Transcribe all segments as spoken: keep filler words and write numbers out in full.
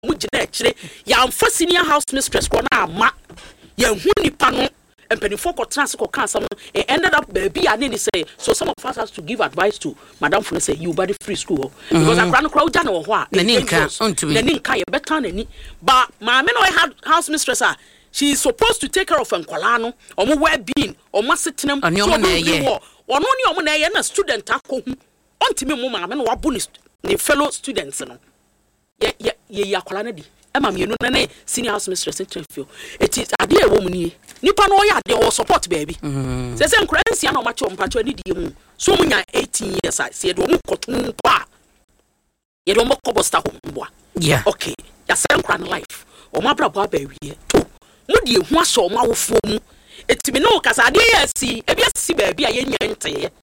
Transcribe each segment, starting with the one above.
mu gina akire ya amfa senior house mistress ko na ama ya hu nipa no empenifo ko trans ko kan some it ended up baby and then say so some of us has to give advice to madam for say you body free school mm-hmm. because akran crowd ja na ho a na ninka ontumi na ninka ye better na ni but ma me no had house mistress ah she is supposed to take care of nkwala no omo well being omo setenem so omo na ye ono ni omo na ye na student akohu ontimi mu ma me no wabu ni fellow students no ye ye ye akwala na di ema me no na senior house mistress interview it is ade e wo mu ni nipa no ya de o support baby se se nkransia na o ma che o mpacho ni die mu so mu nya eighteen years a se de o mu kotu pa ye do mo kobosta ho mboa yeah okay ya se nkran life o ma bra bo abawie to mu die hu aso ma wo fo mu etimi no kasa ade ya si e bia si baby a ye nya nteye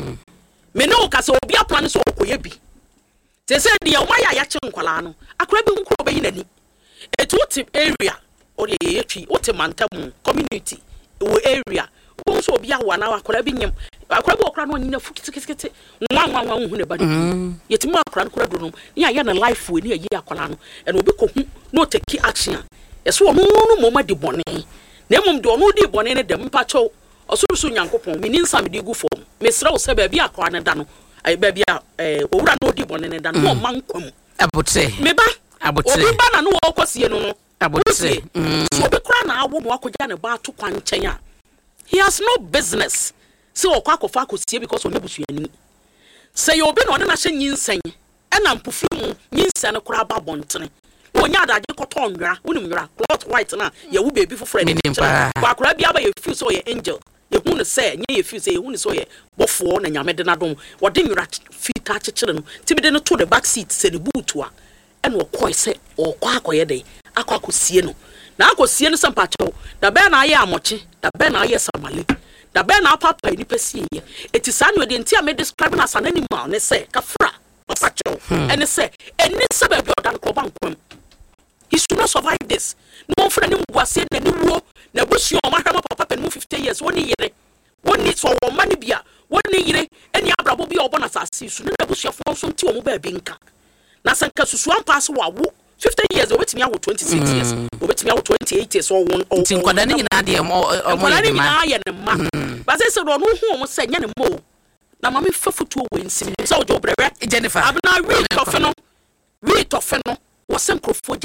me no kasa obi aplan so okoye bi se se de o ma ya ya che nkwala no akora bi nkro be yinani etu tip area or the yetwi wote mantam community wo area wo so obi awa na akora bi nyem akora bi okra no nyina fukitikiti nwa nwa nwa hu ne ba de yetimu akora akora do no ya ya na life we ne yi akora no and obi ko hu no take action eso no no moma de bone na emom de ono de bone ne dem pa cho osurusu nyankopon me ninsa me de gu fom me sra wo se ba bi akora ne da no ai ba bi a owura no de bone ne da no man kwam abote me ba abote obi ba na no wo kwasie no no abote so be kra na awo no akoja ne ba to kwanchen a he has no business so okwa akofa akosie because onye busuani say obi no na hye nyinsan e na mpofu mu nyinsan kra ba bontene onya adaje koto nwra wonim nwra cloth white na ye wo baby for friend ba kra bia ba ye feel so ye angel ye hu ne say nye ye feel say ye hu ne so ye bofo na nyame de na dom wo de nwra fita chechire no tibide no to the back seat say the boot wa e no koi say okwa akoye dey akwa akosie no na akosie no sampacho da be na aye amoche da be na aye samale da be na papa ni pesi ye eti sa no de ntia me describe na san animal ne say kafra papacho and say eni se be odan ko bankwam he should not survive this no friend ni mbuase na ni wo na busu o mahama papa pen mu fifty years woni yire woni so wo mani bia woni yire eni abrabo bia obo na sase su na busu afo so nti o mu ba bi nka na sanka susu ampa so wa wo fifty years obetimi awo twenty-six years obetimi awo twenty-eight years or one tin kwada ni nyina de mo mo ni ma ya ne ma ba se se do no hu o mo se nya ne mo na ma me fafutu o wensi se o jo brebe Jennifer abna we tofeno we tofeno wo se nkrofo